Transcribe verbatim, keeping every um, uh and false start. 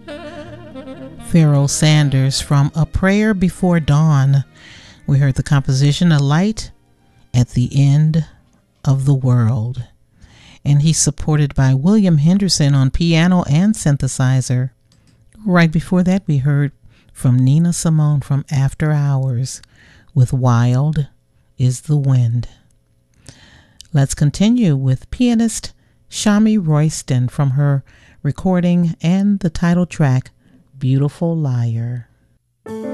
Pharoah Sanders from A Prayer Before Dawn. We heard the composition A Light at the End of the World. And he's supported by William Henderson on piano and synthesizer. Right before that, we heard from Nina Simone from After Hours with Wild is the Wind. Let's continue with pianist Shami Royston from her recording and the title track, Beautiful Liar.